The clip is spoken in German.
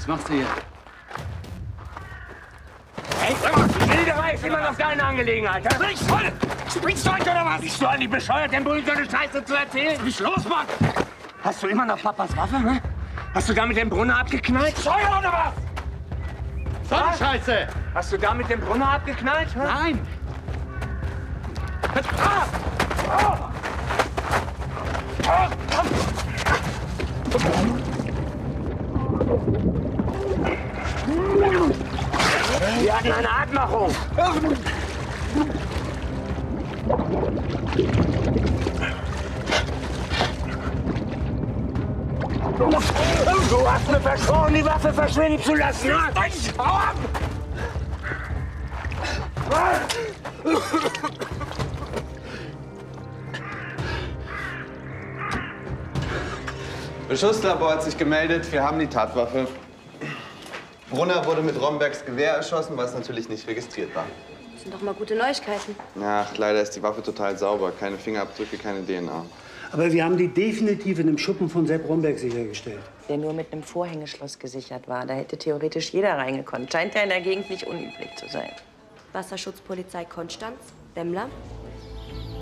Was machst du hier? Hey, Wilderei ist immer noch deine Angelegenheit, hä? Springst du heute oder was? Bist du eigentlich bescheuert, dem Bullen so eine Scheiße zu erzählen? Was ist los, Mann? Hast du immer noch Papas Waffe, ne? Hast du da mit dem Brunner abgeknallt? Scheuer oder was? So eine Scheiße! Hast du da mit dem Brunner abgeknallt? Hä? Nein! Wir hatten eine Abmachung. Du hast mir versprochen, die Waffe verschwinden zu lassen. Hau ab! Beschusslabor hat sich gemeldet, wir haben die Tatwaffe. Brunner wurde mit Rombergs Gewehr erschossen, was natürlich nicht registriert war. Das sind doch mal gute Neuigkeiten. Ach, leider ist die Waffe total sauber. Keine Fingerabdrücke, keine DNA. Aber wir haben die definitiv in einem Schuppen von Sepp Romberg sichergestellt. Der nur mit einem Vorhängeschloss gesichert war. Da hätte theoretisch jeder reingekonnt. Scheint ja in der Gegend nicht unüblich zu sein. Wasserschutzpolizei Konstanz, Demmler.